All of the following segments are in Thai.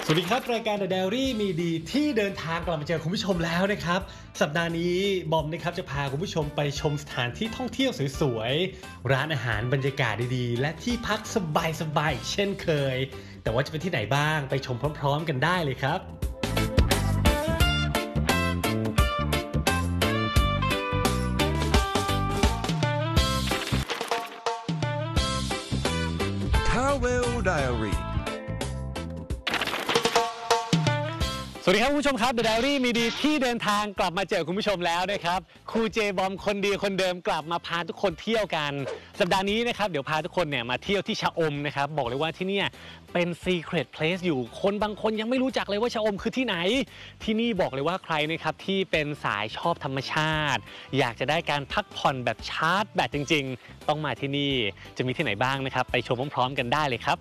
สวัสดีครับรายการ The Diary มีดีที่เดินทางกลับมาเจอคุณผู้ชมแล้วนะครับสัปดาห์นี้บอมนะครับจะพาคุณผู้ชมไปชมสถานที่ท่องเที่ยวสวยๆร้านอาหารบรรยากาศดีๆและที่พักสบายๆเช่นเคยแต่ว่าจะเป็นที่ไหนบ้างไปชมพร้อมๆกันได้เลยครับ Travel Diary สวัสดีครับคุณผู้ชมครับ The Diary มีดีที่เดินทางกลับมาเจอคุณผู้ชมแล้วนะครับครูเจบอมคนดีคนเดิมกลับมาพาทุกคนเที่ยวกันสัปดาห์นี้นะครับเดี๋ยวพาทุกคนเนี่ยมาเที่ยวที่ชะอมนะครับบอกเลยว่าที่นี่เป็น Secret Place อยู่คนบางคนยังไม่รู้จักเลยว่าชะอมคือที่ไหนที่นี่บอกเลยว่าใครนะครับที่เป็นสายชอบธรรมชาติอยากจะได้การพักผ่อนแบบชาร์จแบตจริงๆต้องมาที่นี่จะมีที่ไหนบ้างนะครับไปชมพร้อมๆกันได้เลยครับ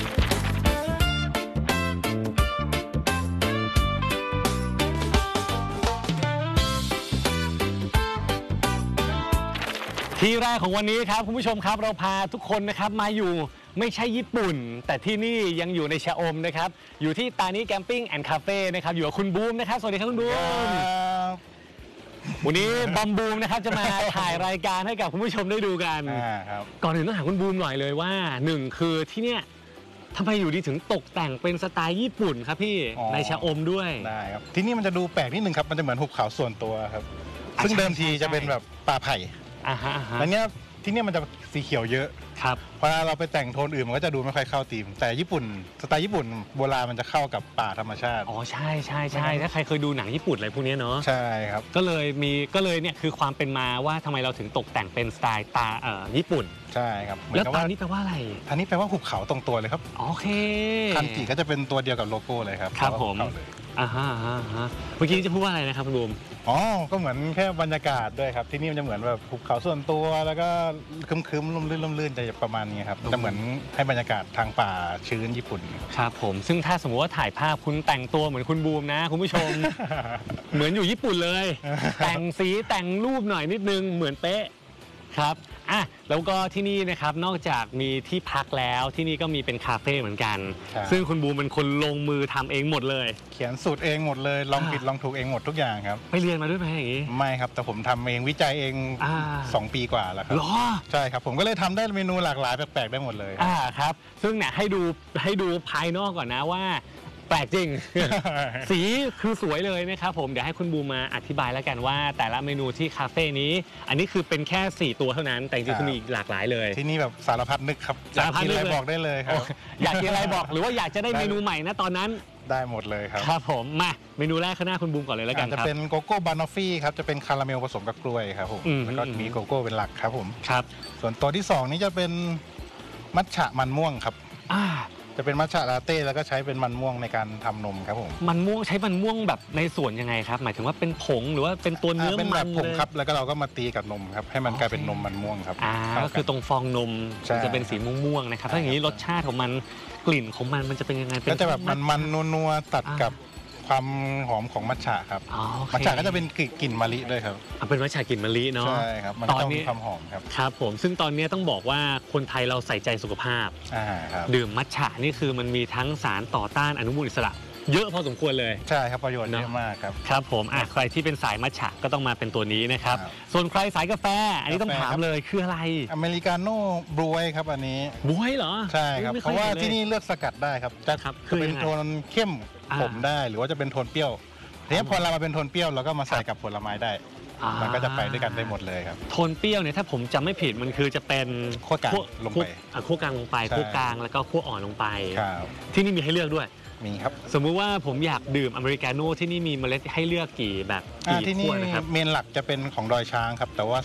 ที่แรกของวันนี้ครับคุณผู้ชมครับเราพาทุกคนนะครับมาอยู่ไม่ใช่ญี่ปุ่นแต่ที่นี่ยังอยู่ในชะอมนะครับอยู่ที่ตานิแกมปิ้งแอนด์คาเฟ่นะครับอยู่กับคุณบูมนะครับสวัสดีครับคุณบูมวันนี้บอมบูมนะครับจะมาถ่ายรายการให้กับคุณผู้ชมได้ดูกันก่อนอื่นต้องถามคุณบูมหน่อยเลยว่าหนึ่งคือที่เนี่ยทำไมอยู่ดีถึงตกแต่งเป็นสไตล์ญี่ปุ่นครับพี่ในชะอมด้วยได้ครับที่นี่มันจะดูแปลกนิดนึงครับมันจะเหมือนหุบเขาส่วนตัวครับซึ่งเดิมทีจะเป็นแบบป่าไผ่แล้วเนี้ยที่นี่มันจะสีเขียวเยอะครับพอเราไปแต่งโทนอื่นมันก็จะดูไม่ค่อยเข้าธีมแต่ญี่ปุ่นสไตล์ญี่ปุ่นโบราณมันจะเข้ากับป่าธรรมชาติอ๋อใช่ถ้าใครเคยดูหนังญี่ปุ่นอะไรพวกนี้เนาะใช่ครับก็เลยเนี่ยคือความเป็นมาว่าทำไมเราถึงตกแต่งเป็นสไตล์ญี่ปุ่นใช่ครับแล้วตานี้แปลว่าอะไรตานี้แปลว่าหุบเขาตรงตัวเลยครับโอเคคันจิก็จะเป็นตัวเดียวกับโลโก้เลยครับครับผมเมื่อกี้จะพูดว่าอะไรนะครับคุณบูมอ๋อก็เหมือนแค่บรรยากาศด้วยครับที่นี่มันจะเหมือนแบบภูเขาส่วนตัวแล้วก็คึมๆร่มรื่นจะประมาณนี้ครับจะเหมือนให้บรรยากาศทางป่าชื้นญี่ปุ่นครับผมซึ่งถ้าสมมติว่าถ่ายภาพคุณแต่งตัวเหมือนคุณบูมนะคุณผู้ชม เหมือนอยู่ญี่ปุ่นเลยแต่งสีแต่งรูปหน่อยนิดนึงเหมือนเป๊ะครับแล้วก็ที่นี่นะครับนอกจากมีที่พักแล้วที่นี่ก็มีเป็นคาเฟ่เหมือนกันซึ่งคุณบูมเป็นคนลงมือทำเองหมดเลยเขียนสูตรเองหมดเลยลองผิดลองถูกเองหมดทุกอย่างครับไปเรียนมาด้วยไหมอย่างนี้ไม่ครับแต่ผมทำเองวิจัยเอง2 ปีกว่าแล้วครับใช่ครับผมก็เลยทำได้เมนูหลากหลายแปลกๆได้หมดเลยครับซึ่งเนี่ยให้ดูภายนอกก่อนนะว่าแปลกจริง สีคือสวยเลยนะครับผมเดี๋ยวให้คุณบูมมาอธิบายแล้วกันว่าแต่ละเมนูที่คาเฟ่นี้อันนี้คือเป็นแค่4ตัวเท่านั้นแต่จริงๆมีอีกหลากหลายเลยที่นี่แบบสารพัดนึกครับอยากกินอะไรบอกได้เลยครับอยากกินอะไรบอกหรือว่าอยากจะได้เมนูใหม่นะตอนนั้นได้หมดเลยครับครับผมมาเมนูแรกข้างหน้าคุณบูมก่อนเลยแล้วกันครับจะเป็นโกโก้บานอฟฟี่ครับจะเป็นคาราเมลผสมกับกล้วยครับผมแล้วก็มีโกโก้เป็นหลักครับผมครับส่วนตัวที่2นี้จะเป็นมัทฉะมันม่วงครับจะเป็นมัทฉะลาเต้แล้วก็ใช้เป็นมันม่วงในการทำนมครับผมมันม่วงใช้มันม่วงแบบในส่วนยังไงครับหมายถึงว่าเป็นผงหรือว่าเป็นตัวเนื้อเป็นแบบผงครับแล้วก็เราก็มาตีกับนมครับให้มันกลายเป็นนมมันม่วงครับก็คือตรงฟองนมจะเป็นสีม่วงๆนะครับถ้าอย่างนี้รสชาติของมันกลิ่นของมันจะเป็นยังไงก็จะแบบมันนัวตัดกับความหอมของมัทฉะครับมัทฉะก็จะเป็นกลิ่นมะลิด้วยครับเป็นมัทฉะกลิ่นมะลิเนาะใช่ครับมันต้องมีความหอมครับครับผมซึ่งตอนนี้ต้องบอกว่าคนไทยเราใส่ใจสุขภาพดื่มมัทฉะนี่คือมันมีทั้งสารต่อต้านอนุมูลอิสระเยอะพอสมควรเลยใช่ครับประโยชน์เยอะมากครับครับผมใครที่เป็นสายมัทฉะก็ต้องมาเป็นตัวนี้นะครับส่วนใครสายกาแฟอันนี้ต้องถามเลยคืออะไรอเมริกาโน่บรวยครับอันนี้บรวยเหรอใช่ครับเพราะว่าที่นี่เลือกสกัดได้ครับจะเป็นโทนเข้มผมได้หรือว่าจะเป็นโทนเปรี้ยวทีนี้พอเรามาเป็นโทนเปรี้ยวเราก็มาใส่กับผลไม้ได้มันก็จะไปด้วยกันได้หมดเลยครับโทนเปรี้ยวเนี่ยถ้าผมจำไม่ผิดมันคือจะเป็นขั้วกลางลงไปขั้วกลางลงไปขั้วกลางแล้วก็ขั้วอ่อนลงไปที่นี่มีให้เลือกด้วยมีครับสมมุติว่าผมอยากดื่มอเมริกาโน่ที่นี่มีเมล็ดให้เลือกกี่แบบที่นี่เมนหลักจะเป็นของดอยช้างครับแต่ว่า